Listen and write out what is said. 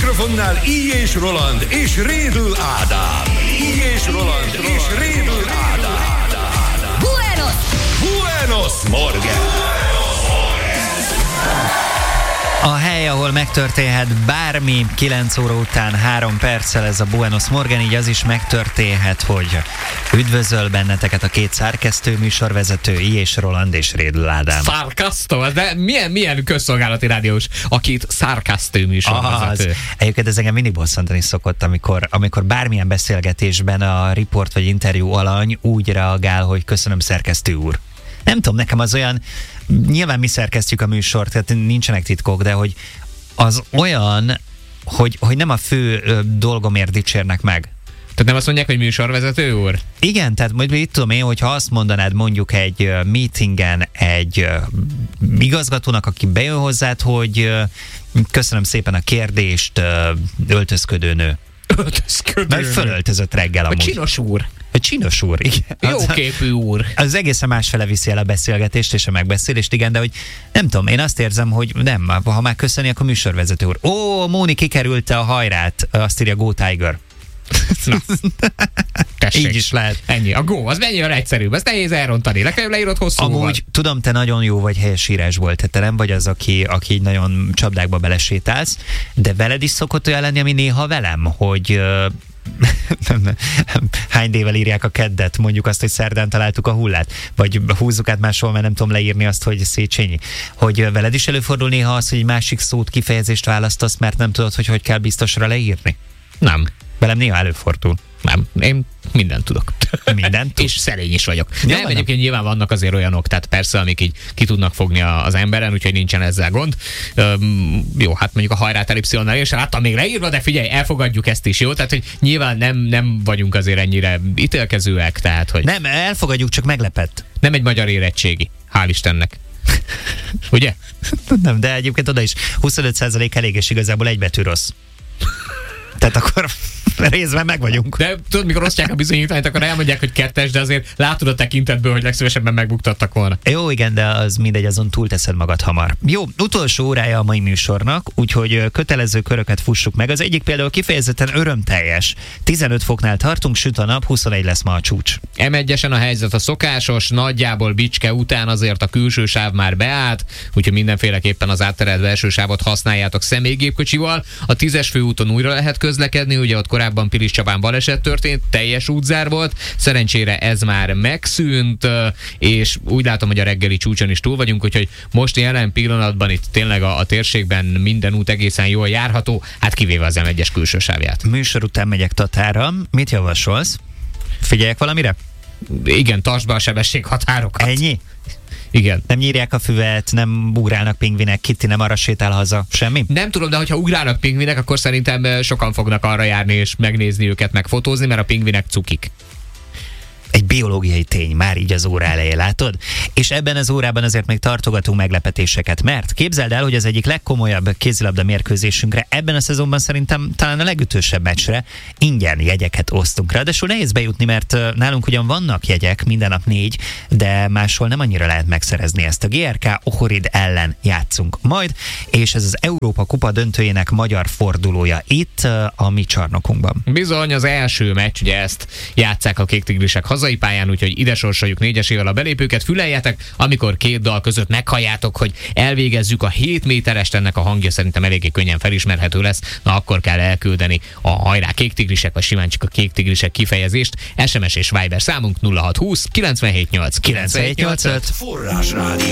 mikrofonnál Így és Roland és Rédl Ádám. Így és Roland és Rédl Ádám. Buenos Morgen! A hely, ahol megtörténhet bármi, 9 óra után 3 perccel ez a Buenos Morgen, így az is megtörténhet, hogy üdvözöl benneteket a két szerkesztő műsorvezető, Így és Roland és Rédl Ádám. Szárkasztó? De milyen közszolgálati rádiós, akit szárkasztő műsorvezető? Egyébként ez engem mindig bosszantani szokott, amikor bármilyen beszélgetésben a riport vagy interjú alany úgy reagál, hogy köszönöm szerkesztő úr. Nem tudom, nekem az olyan, nyilván mi szerkesztjük a műsort, tehát nincsenek titkok, de hogy az olyan, hogy nem a fő dolgomért dicsérnek meg. Tehát nem azt mondják, hogy műsorvezető úr? Igen, tehát majd itt tudom én, hogyha azt mondanád mondjuk egy meetingen egy igazgatónak, aki bejön hozzád, hogy köszönöm szépen a kérdést, öltözködő nő. Mert fölöltözött reggel amúgy. A csinos úr. A csinos úr, igen. Jóképű úr. Az egészen másfele viszi el a beszélgetést és a megbeszélést, igen, de hogy nem tudom, én azt érzem, hogy nem, ha már köszöni, akkor műsorvezető úr. Ó, Móni kikerülte a hajrát, azt írja Go Tiger. Na, tessék. Így is lehet. Ennyi. A Go, az mennyivel egyszerűbb, ezt nehéz elrontani. Legfeljebb leírod hosszúval. Amúgy tudom, te nagyon jó vagy helyesírásból, tehát te nem vagy az, aki így nagyon csapdákba belesétálsz, de veled is szokott olyan lenni, ami néha velem, hogy hány dével írják a keddet, mondjuk azt, hogy szerdán találtuk a hullát, vagy húzzuk át máshol, mert nem tudom leírni azt, hogy Széchenyi. Hogy veled is előfordul néha az, hogy egy másik szót, kifejezést választasz, mert nem tudod, hogy kell biztosra leírni? Nem. Velem néha előfordul. Nem, én mindent tudok. Mindent tud? És szerény is vagyok. Ja, Nem, egyébként nyilván vannak azért olyanok, tehát persze, amik így ki tudnak fogni az emberen, úgyhogy nincsen ezzel gond. Jó, hát mondjuk a hajrát elipszilonnal én sem láttam még leírva, de figyelj, elfogadjuk ezt is, jó? Tehát, hogy nyilván nem vagyunk azért ennyire ítélkezőek, tehát, hogy... Nem, elfogadjuk, csak meglepett. Nem egy magyar érettségi, hál' Istennek. Ugye? Nem, de egyébként oda is 25% elég, és igazából egy betű rossz. Tehát akkor részben meg vagyunk. De tudod, mikor osztják a bizonyítványt, akkor elmondják, hogy 2-es, de azért látod a tekintetből, hogy legszívesebben megbuktattak volna. Jó, igen, de az mindegy, azon túlteszed magad hamar. Jó, utolsó órája a mai műsornak, úgyhogy kötelező köröket fussuk meg. Az egyik például kifejezetten örömteljes. 15 foknál tartunk, süt a nap, 21 lesz ma a csúcs. M1-esen a helyzet a szokásos, nagyjából Bicske után azért a külső sáv már beállt, úgyhogy mindenféleképpen az átterelt belső sávot használjátok személygépkocsival. A 10-es főúton újra lehet közlekedni, ugye ott korábban Pilis Csabán baleset történt, teljes útzár volt, szerencsére ez már megszűnt, és úgy látom, hogy a reggeli csúcson is túl vagyunk, úgyhogy most jelen pillanatban itt tényleg a térségben minden út egészen jól járható, hát kivéve az M1-es külső sávját. Műsor után megyek Tatára. Mit javasolsz? Figyeljek valamire? Igen, tartsd be a sebességhatárokat. Ennyi? Igen. Nem nyírják a füvet, nem ugrálnak pingvinek, Kitty nem arra sétál haza, semmi? Nem tudom, de hogyha ugrálnak pingvinek, akkor szerintem sokan fognak arra járni és megnézni őket, megfotózni, mert a pingvinek cukik. Egy biológiai tény, már így az óra elején, látod? És ebben az órában azért még tartogatunk meglepetéseket, mert képzeld el, hogy az egyik legkomolyabb kézilabda mérkőzésünkre ebben a szezonban szerintem talán a legütősebb meccsre ingyen jegyeket osztunk. Ráadásul nehéz bejutni, mert nálunk ugyan vannak jegyek, minden nap 4, de máshol nem annyira lehet megszerezni ezt. A GRK Ohrid ellen játszunk majd, és ez az Európa Kupa döntőjének magyar fordulója itt a mi csarnokunkban. Bizony, az első meccs, ugye ezt játsszák a Kék Tigrisek hazai pályán, úgyhogy ide sorsoljuk 4-esével a belépőket. Füleljetek, amikor két dal között meghalljátok, hogy elvégezzük a 7 méterest, ennek a hangja szerintem eléggé könnyen felismerhető lesz. Na akkor kell elküldeni a hajrá Kék Tigrisek, vagy simán csak a Kék Tigrisek kifejezést. SMS és Viber számunk 0620 978 975. Forrásrádió.